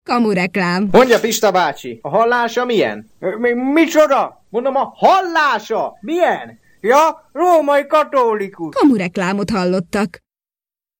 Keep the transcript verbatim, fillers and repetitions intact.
Kamureklám. Mondja, Pista bácsi, a hallása milyen? Mi, micsoda? Mondom, a hallása milyen? Ja, római katolikus. Kamureklámot hallottak.